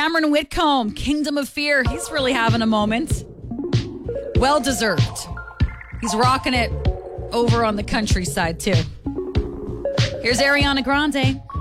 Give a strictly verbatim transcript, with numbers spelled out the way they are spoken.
Cameron Whitcomb, Kingdom of Fear. He's really having a moment. Well deserved. He's rocking it over on the countryside, too. Here's Ariana Grande.